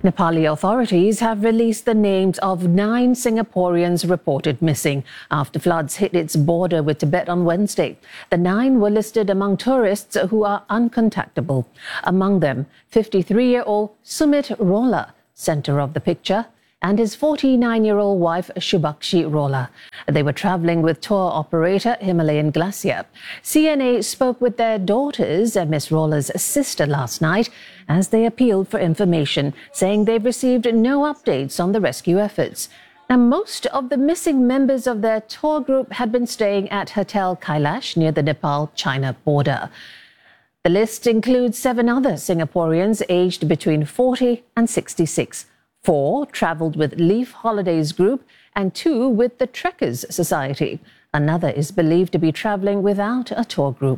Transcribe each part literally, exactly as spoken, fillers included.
Nepali authorities have released the names of nine Singaporeans reported missing after floods hit its border with Tibet on Wednesday. The nine were listed among tourists who are uncontactable. Among them, fifty-three-year-old Sumit Rola, centre of the picture, and his forty-nine-year-old wife Shubhakshi Rola. They were travelling with tour operator Himalayan Glacier. C N A spoke with their daughters and Miss Rola's sister last night as they appealed for information, saying they've received no updates on the rescue efforts. Now, most of the missing members of their tour group had been staying at Hotel Kailash near the Nepal-China border. The list includes seven other Singaporeans aged between forty and sixty-six. Four travelled with Leaf Holidays Group and two with the Trekkers Society. Another is believed to be travelling without a tour group.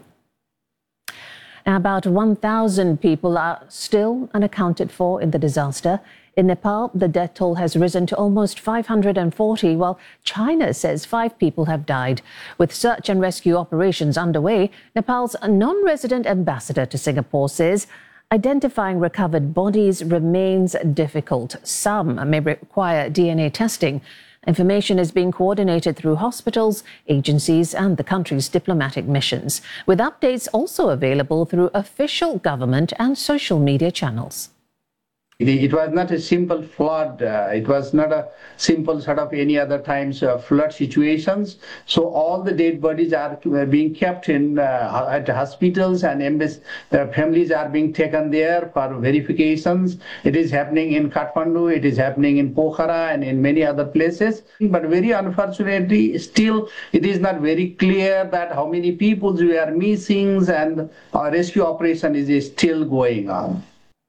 Now, about one thousand people are still unaccounted for in the disaster. In Nepal, the death toll has risen to almost five hundred forty, while China says five people have died. With search and rescue operations underway, Nepal's non-resident ambassador to Singapore says identifying recovered bodies remains difficult. Some may require D N A testing. Information is being coordinated through hospitals, agencies and the country's diplomatic missions, with updates also available through official government and social media channels. It was not a simple flood. Uh, it was not a simple sort of any other times uh, flood situations. So all the dead bodies are being kept in uh, at hospitals, and embassy, uh, families are being taken there for verifications. It is happening in Kathmandu, it is happening in Pokhara and in many other places. But very unfortunately, still it is not very clear that how many people we are missing, and our rescue operation is still going on.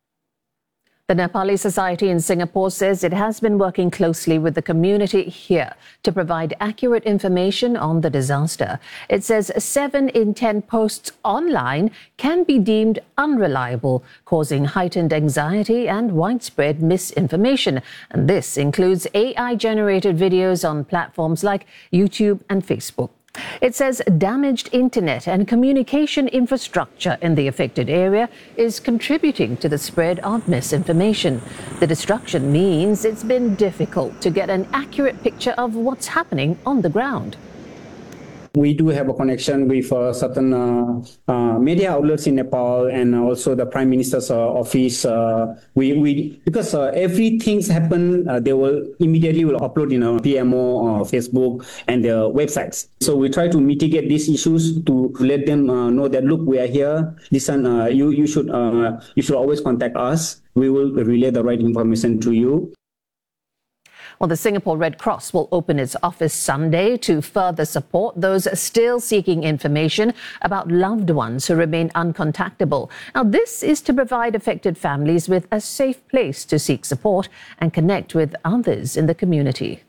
The Nepali Society in Singapore says it has been working closely with the community here to provide accurate information on the disaster. It says seven in ten posts online can be deemed unreliable, causing heightened anxiety and widespread misinformation. And this includes A I-generated videos on platforms like YouTube and Facebook. It says damaged internet and communication infrastructure in the affected area is contributing to the spread of misinformation. The destruction means it's been difficult to get an accurate picture of what's happening on the ground. We do have a connection with uh, certain uh, uh, media outlets in Nepal, and also the Prime Minister's uh, office. Uh, we, we because uh, everything's happen, uh, they will immediately will upload in a P M O, uh, Facebook, and their websites. So we try to mitigate these issues to let them uh, know that look, we are here. Listen, uh, you you should uh, you should always contact us. We will relay the right information to you. Well, the Singapore Red Cross will open its office Sunday to further support those still seeking information about loved ones who remain uncontactable. Now, this is to provide affected families with a safe place to seek support and connect with others in the community.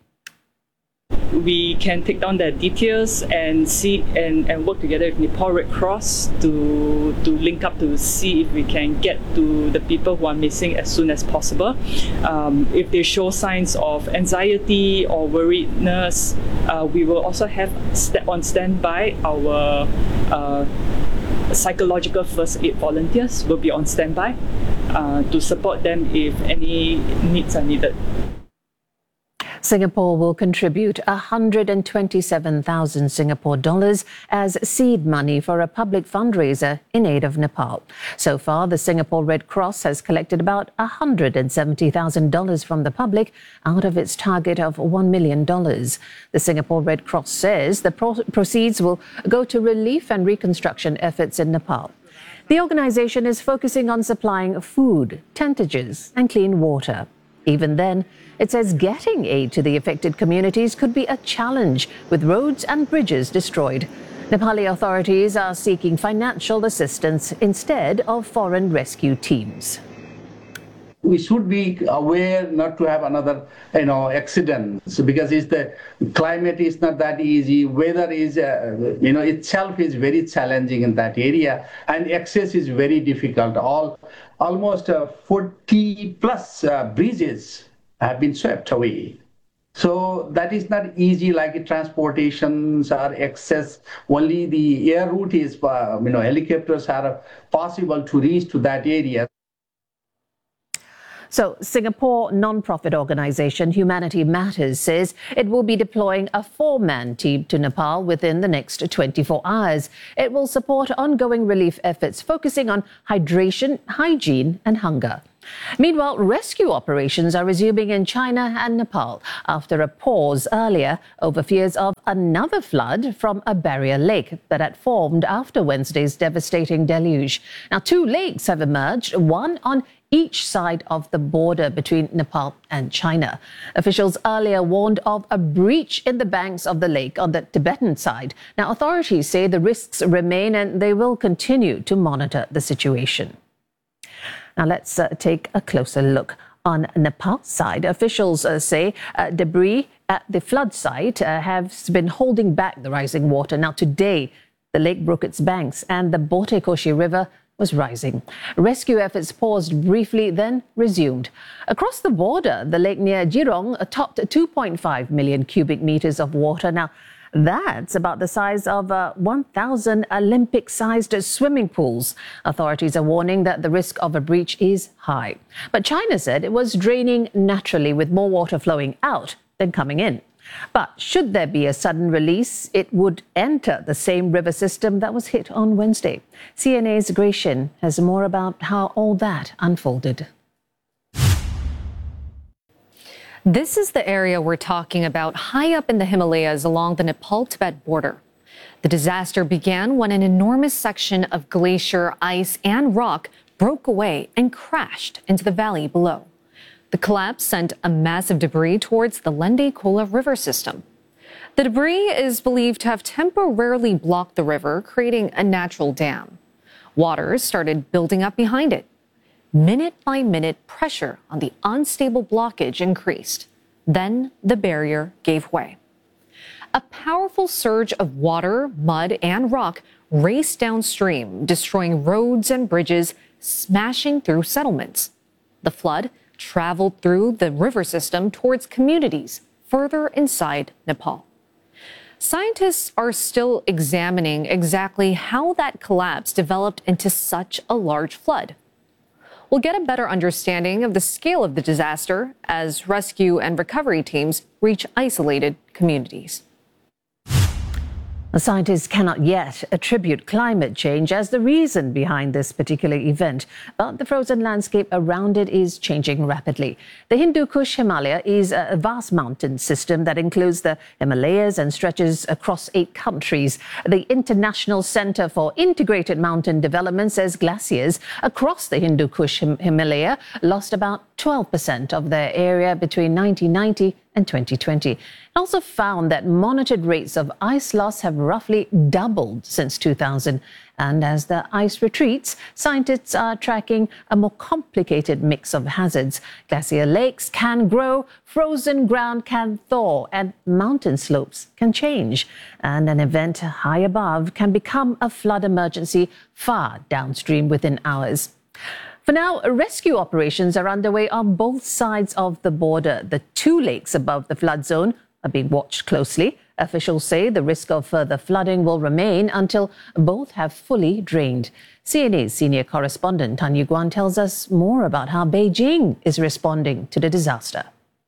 We can take down their details and see and, and work together with Nepal Red Cross to to link up to see if we can get to the people who are missing as soon as possible. Um, if they show signs of anxiety or worriedness, uh, we will also have st on standby our uh, psychological first aid volunteers will be on standby uh, to support them if any needs are needed. Singapore will contribute one hundred twenty-seven thousand Singapore dollars as seed money for a public fundraiser in aid of Nepal. So far, the Singapore Red Cross has collected about one hundred seventy thousand dollars from the public out of its target of one million dollars. The Singapore Red Cross says the pro proceeds will go to relief and reconstruction efforts in Nepal. The organisation is focusing on supplying food, tentages and clean water. Even then, it says getting aid to the affected communities could be a challenge, with roads and bridges destroyed. Nepali authorities are seeking financial assistance instead of foreign rescue teams. We should be aware not to have another, you know, accident, so because it's the climate is not that easy. Weather is, uh, you know, itself is very challenging in that area, and access is very difficult. All almost uh, forty plus uh, bridges have been swept away. So that is not easy, like transportations or access. Only the air route is, uh, you know, helicopters are possible to reach to that area. So, Singapore non-profit organisation Humanity Matters says it will be deploying a four-man team to Nepal within the next twenty-four hours. It will support ongoing relief efforts focusing on hydration, hygiene and hunger. Meanwhile, rescue operations are resuming in China and Nepal after a pause earlier over fears of another flood from a barrier lake that had formed after Wednesday's devastating deluge. Now, two lakes have emerged, one on each side of the border between Nepal and China. Officials earlier warned of a breach in the banks of the lake on the Tibetan side. Now, authorities say the risks remain and they will continue to monitor the situation. Now, let's uh, take a closer look. On Nepal's side, officials uh, say uh, debris at the flood site uh, has been holding back the rising water. Now, today, the lake broke its banks and the Bote Koshi River was rising. Rescue efforts paused briefly, then resumed. Across the border, the lake near Jirong topped two point five million cubic meters of water. Now, that's about the size of uh, one thousand Olympic-sized swimming pools. Authorities are warning that the risk of a breach is high. But China said it was draining naturally with more water flowing out than coming in. But should there be a sudden release, it would enter the same river system that was hit on Wednesday. C N A's Grace Shin has more about how all that unfolded. This is the area we're talking about, high up in the Himalayas along the Nepal-Tibet border. The disaster began when an enormous section of glacier, ice, and rock broke away and crashed into the valley below. The collapse sent a massive debris towards the Lende Kola river system. The debris is believed to have temporarily blocked the river, creating a natural dam. Water started building up behind it. Minute by minute, pressure on the unstable blockage increased. Then the barrier gave way. A powerful surge of water, mud, and rock raced downstream, destroying roads and bridges, smashing through settlements. The flood traveled through the river system towards communities further inside Nepal. Scientists are still examining exactly how that collapse developed into such a large flood. We'll get a better understanding of the scale of the disaster as rescue and recovery teams reach isolated communities. Scientists cannot yet attribute climate change as the reason behind this particular event, but the frozen landscape around it is changing rapidly. The Hindu Kush Himalaya is a vast mountain system that includes the Himalayas and stretches across eight countries. The International Center for Integrated Mountain Development says glaciers across the Hindu Kush Himalaya lost about twelve percent of their area between nineteen ninety and twenty twenty. It also found that monitored rates of ice loss have roughly doubled since two thousand. And as the ice retreats, scientists are tracking a more complicated mix of hazards. Glacier lakes can grow, frozen ground can thaw, and mountain slopes can change. And an event high above can become a flood emergency far downstream within hours. For now, rescue operations are underway on both sides of the border. The two lakes above the flood zone are being watched closely. Officials say the risk of further flooding will remain until both have fully drained. C N A's senior correspondent Tan Yuguan tells us more about how Beijing is responding to the disaster.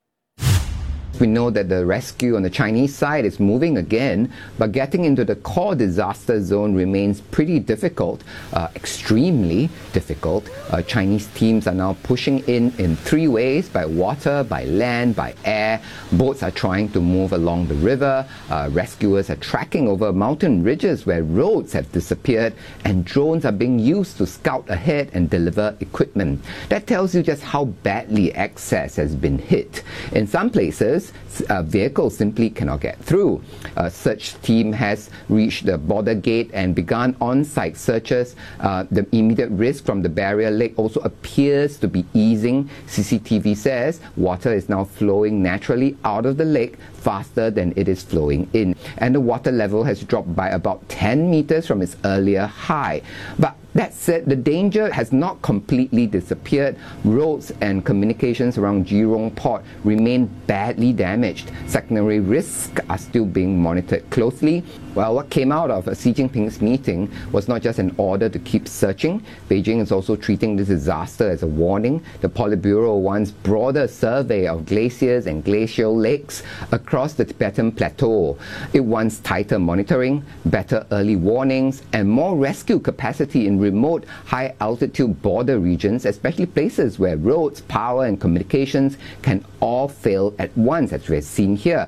We know that the rescue on the Chinese side is moving again, but getting into the core disaster zone remains pretty difficult, uh, extremely difficult. Uh, Chinese teams are now pushing in in three ways: by water, by land, by air. Boats are trying to move along the river. Uh, rescuers are tracking over mountain ridges where roads have disappeared, and drones are being used to scout ahead and deliver equipment. That tells you just how badly access has been hit. In some places, Uh, vehicles simply cannot get through. A search team has reached the border gate and begun on-site searches. Uh, the immediate risk from the barrier lake also appears to be easing. C C T V says water is now flowing naturally out of the lake faster than it is flowing in. And the water level has dropped by about ten meters from its earlier high. But that said, the danger has not completely disappeared. Roads and communications around Jirong Port remain badly damaged. Secondary risks are still being monitored closely. Well, what came out of Xi Jinping's meeting was not just an order to keep searching. Beijing is also treating this disaster as a warning. The Politburo wants broader survey of glaciers and glacial lakes across the Tibetan Plateau. It wants tighter monitoring, better early warnings, and more rescue capacity in remote, high-altitude border regions, especially places where roads, power, and communications can all fail at once, as we've seen here.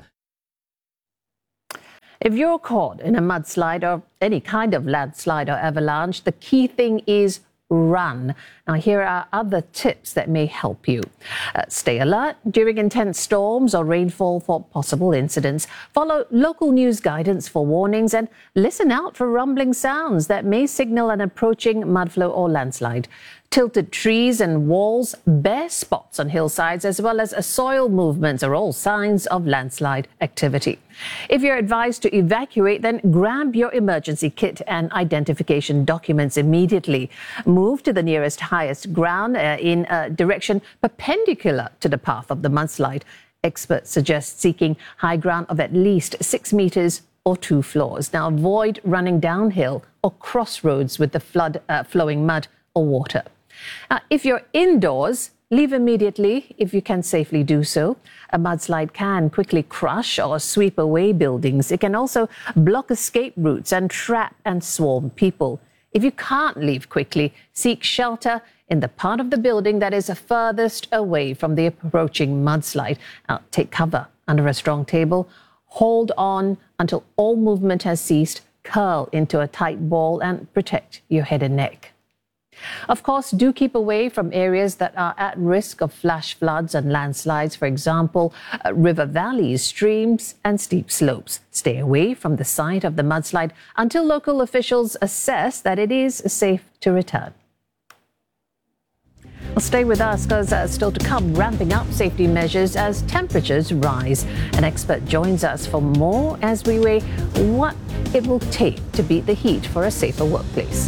If you're caught in a mudslide or any kind of landslide or avalanche, the key thing is run. Now, here are other tips that may help you. Uh, stay alert during intense storms or rainfall for possible incidents. Follow local news guidance for warnings and listen out for rumbling sounds that may signal an approaching mudflow or landslide. Tilted trees and walls, bare spots on hillsides, as well as soil movements are all signs of landslide activity. If you're advised to evacuate, then grab your emergency kit and identification documents immediately. Move to the nearest highest ground uh, in a direction perpendicular to the path of the mudslide. Experts suggest seeking high ground of at least six meters or two floors. Now, avoid running downhill or crossroads with the flood, uh, flowing mud or water. Now, if you're indoors, leave immediately if you can safely do so. A mudslide can quickly crush or sweep away buildings. It can also block escape routes and trap and swarm people. If you can't leave quickly, seek shelter in the part of the building that is furthest away from the approaching mudslide. Now, take cover under a strong table. Hold on until all movement has ceased. Curl into a tight ball and protect your head and neck. Of course, do keep away from areas that are at risk of flash floods and landslides, for example, uh, river valleys, streams and steep slopes. Stay away from the site of the mudslide until local officials assess that it is safe to return. Well, stay with us because uh, still to come, ramping up safety measures as temperatures rise. An expert joins us for more as we weigh what it will take to beat the heat for a safer workplace.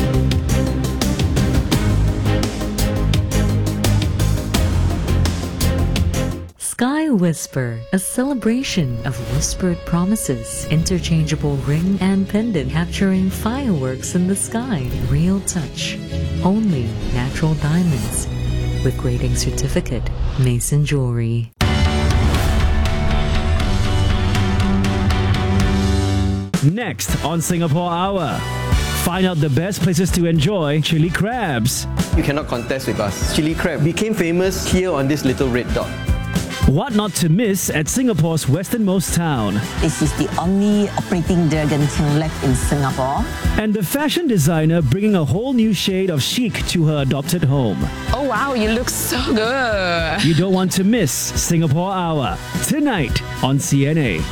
Sky Whisper, a celebration of whispered promises, interchangeable ring and pendant capturing fireworks in the sky, real touch, only natural diamonds, with grading certificate, Mason Jewelry. Next on Singapore Hour, find out the best places to enjoy chili crabs. You cannot contest with us. Chili crab became famous here on this little red dot. What not to miss at Singapore's westernmost town. This is the only operating Dragon King left in Singapore. And the fashion designer bringing a whole new shade of chic to her adopted home. Oh wow, you look so good. You don't want to miss Singapore Hour, tonight on C N A.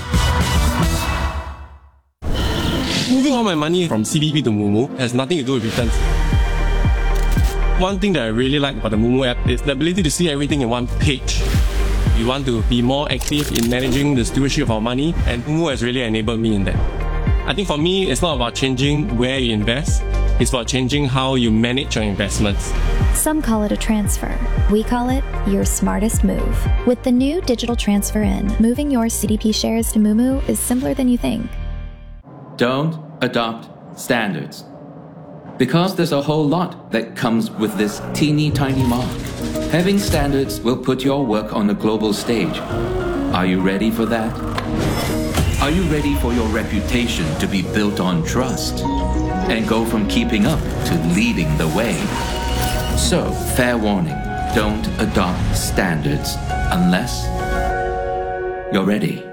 Moving all my money from C D P to Moomoo has nothing to do with returns. One thing that I really like about the Moomoo app is the ability to see everything in one page. We want to be more active in managing the stewardship of our money, and Moomoo has really enabled me in that. I think for me, it's not about changing where you invest, it's about changing how you manage your investments. Some call it a transfer. We call it your smartest move. With the new digital transfer in, moving your C D P shares to Moomoo is simpler than you think. Don't adopt standards. Because there's a whole lot that comes with this teeny tiny mark. Having standards will put your work on the global stage. Are you ready for that? Are you ready for your reputation to be built on trust and go from keeping up to leading the way? So, fair warning, don't adopt standards unless you're ready.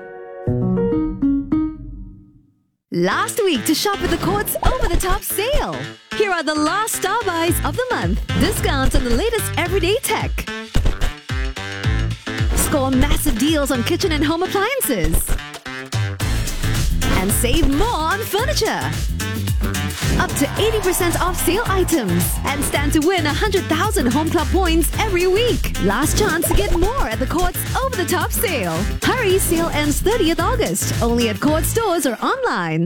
Last week to shop at the Courts over-the-top sale. Here are the last star buys of the month. Discounts on the latest everyday tech. Score massive deals on kitchen and home appliances. And save more on furniture. Up to eighty percent off sale items. And stand to win one hundred thousand Home Club points every week. Last chance to get more at the Courts over-the-top sale. Hurry, sale ends thirtieth August. Only at Courts stores or online.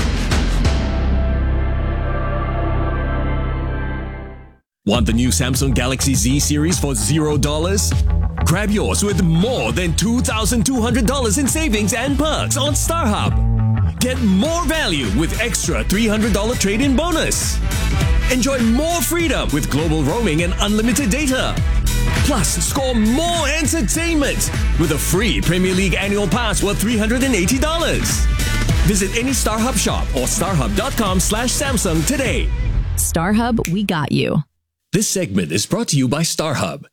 Want the new Samsung Galaxy Z series for zero dollars? Grab yours with more than two thousand two hundred dollars in savings and perks on StarHub. Get more value with extra three hundred dollars trade-in bonus. Enjoy more freedom with global roaming and unlimited data. Plus, score more entertainment with a free Premier League annual pass worth three hundred eighty dollars. Visit any StarHub shop or starhub.com slash Samsung today. StarHub, we got you. This segment is brought to you by StarHub.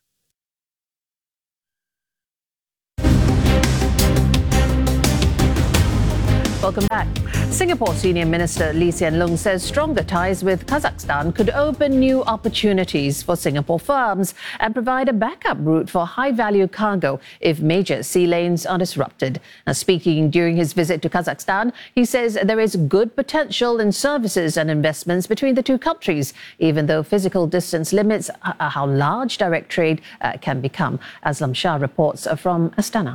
Welcome back. Singapore Senior Minister Lee Hsien Loong says stronger ties with Kazakhstan could open new opportunities for Singapore firms and provide a backup route for high-value cargo if major sea lanes are disrupted. Now, speaking during his visit to Kazakhstan, he says there is good potential in services and investments between the two countries, even though physical distance limits how large direct trade uh, can become. Aslam Shah reports from Astana.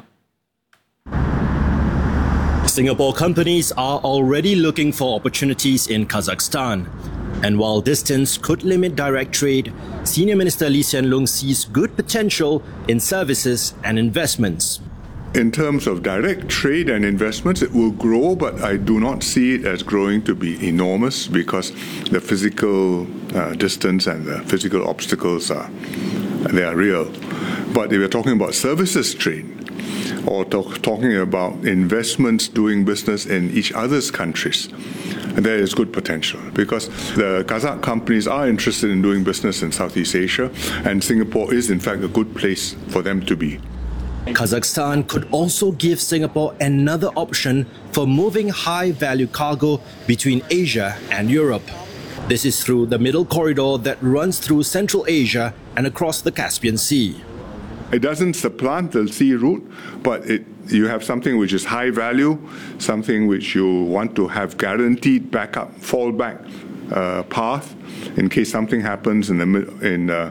Singapore companies are already looking for opportunities in Kazakhstan. And while distance could limit direct trade, Senior Minister Lee Hsien Loong sees good potential in services and investments. In terms of direct trade and investments, it will grow, but I do not see it as growing to be enormous because the physical uh, distance and the physical obstacles are, they are real. But if we're talking about services trade, or talk, talking about investments doing business in each other's countries, there is good potential because the Kazakh companies are interested in doing business in Southeast Asia, and Singapore is in fact a good place for them to be. Kazakhstan could also give Singapore another option for moving high-value cargo between Asia and Europe. This is through the middle corridor that runs through Central Asia and across the Caspian Sea. It doesn't supplant the sea route, but it, you have something which is high value, something which you want to have guaranteed backup, fallback uh, path in case something happens in the in uh,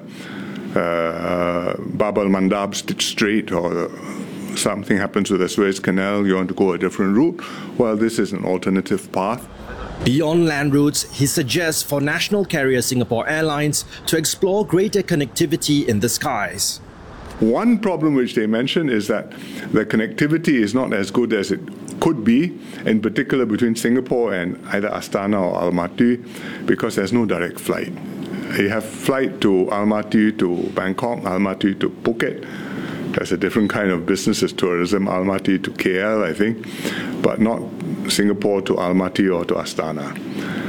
uh, Bab al-Mandab Strait or something happens with the Suez Canal. You want to go a different route. Well, this is an alternative path. Beyond land routes, he suggests for national carrier Singapore Airlines to explore greater connectivity in the skies. One problem which they mention is that the connectivity is not as good as it could be, in particular between Singapore and either Astana or Almaty, because there's no direct flight. You have flight to Almaty to Bangkok, Almaty to Phuket. That's a different kind of business as tourism, Almaty to K L, I think, but not Singapore to Almaty or to Astana.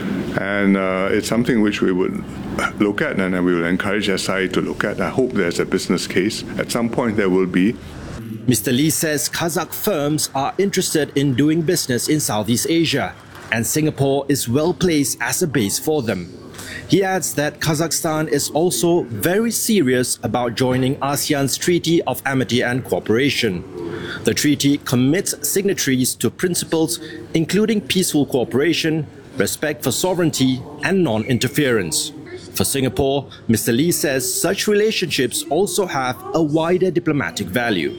And uh, it's something which we would look at, and we will encourage S I A to look at. I hope there's a business case. At some point there will be. Mister Lee says Kazakh firms are interested in doing business in Southeast Asia, and Singapore is well placed as a base for them. He adds that Kazakhstan is also very serious about joining ASEAN's Treaty of Amity and Cooperation. The treaty commits signatories to principles including peaceful cooperation, respect for sovereignty, and non-interference. For Singapore, Mister Lee says such relationships also have a wider diplomatic value.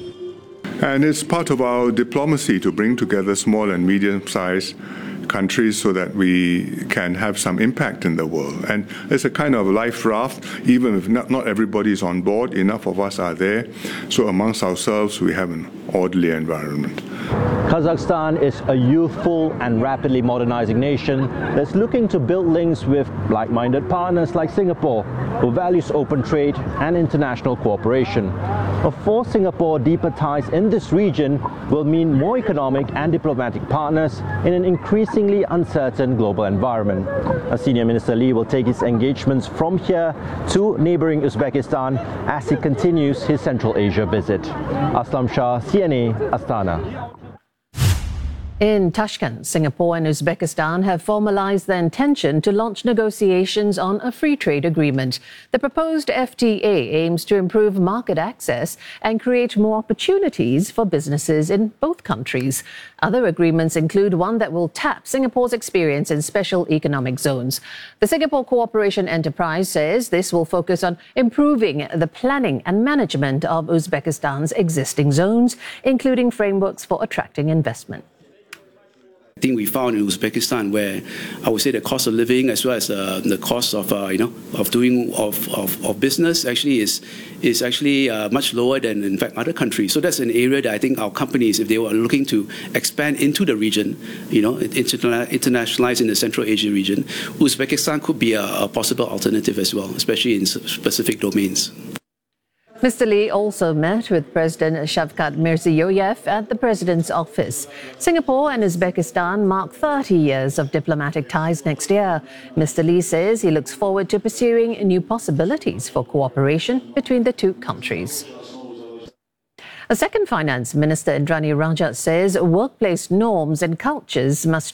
And it's part of our diplomacy to bring together small and medium-sized countries so that we can have some impact in the world. And it's a kind of life raft, even if not, not everybody is on board, enough of us are there. So amongst ourselves, we have an orderly environment. Kazakhstan is a youthful and rapidly modernizing nation that's looking to build links with like-minded partners like Singapore, who values open trade and international cooperation. But for Singapore, deeper ties in this region will mean more economic and diplomatic partners in an increasingly uncertain global environment. A Senior Minister Lee will take his engagements from here to neighboring Uzbekistan as he continues his Central Asia visit. Aslam Shah, C N A, Astana. In Tashkent, Singapore and Uzbekistan have formalized their intention to launch negotiations on a free trade agreement. The proposed F T A aims to improve market access and create more opportunities for businesses in both countries. Other agreements include one that will tap Singapore's experience in special economic zones. The Singapore Cooperation Enterprise says this will focus on improving the planning and management of Uzbekistan's existing zones, including frameworks for attracting investment. I think we found in Uzbekistan where I would say the cost of living as well as uh, the cost of uh, you know of doing of, of, of business actually is is actually uh, much lower than in fact other countries. So that's an area that I think our companies, if they were looking to expand into the region, you know, interna- internationalize in the Central Asia region, Uzbekistan could be a, a possible alternative as well, especially in specific domains. Mister Lee also met with President Shavkat Mirziyoyev at the President's office. Singapore and Uzbekistan mark thirty years of diplomatic ties next year. Mister Lee says he looks forward to pursuing new possibilities for cooperation between the two countries. A second Finance Minister, Indrani Rajah, says workplace norms and cultures must